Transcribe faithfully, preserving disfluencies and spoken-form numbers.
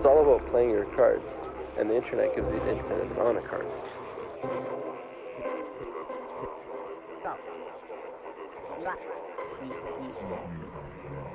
It's all about playing your cards, and the internet gives you an infinite amount of cards. Stop.